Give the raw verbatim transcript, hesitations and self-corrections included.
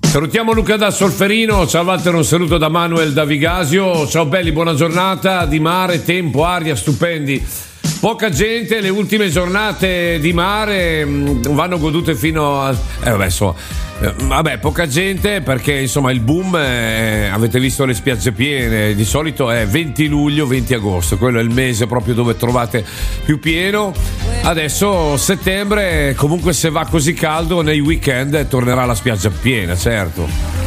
Salutiamo Luca da Solferino, ciao Walter, un saluto da Manuel da Vigasio, ciao belli, buona giornata di mare, tempo, aria, stupendi. Poca gente, le ultime giornate di mare mh, vanno godute fino a... Eh, vabbè, so, eh, vabbè, poca gente perché insomma il boom, eh, avete visto le spiagge piene, di solito è venti luglio, venti agosto, quello è il mese proprio dove trovate più pieno. Adesso settembre, comunque se va così caldo nei weekend tornerà la spiaggia piena, certo.